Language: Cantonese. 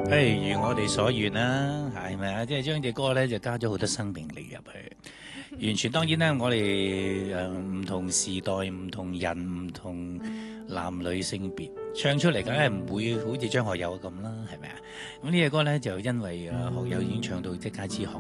如我哋所願啦，係咪啊？即係將隻歌咧就加咗好多生命力入去，完全當然啦，我哋唔同時代、唔同人、唔同男女性別唱出嚟，梗係唔會好似張學友咁啦，係咪啊？咁呢隻歌咧就因為學友已經唱到即街知巷